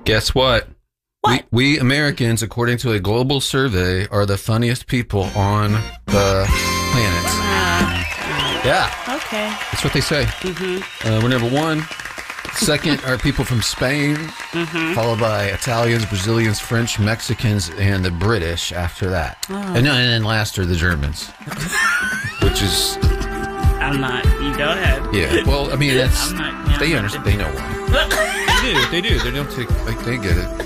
Guess what? What? We Americans, according to a global survey, are the funniest people on the planet. Yeah, Okay. that's what they say. We're number one. Second are people from Spain, followed by Italians, Brazilians, French, Mexicans, and the British after that. And then last are the Germans, which is... I'm not. You go ahead. Yeah, well, I mean, that's... I'm not, They understand. They know why. They do. They don't take... Like, they get it.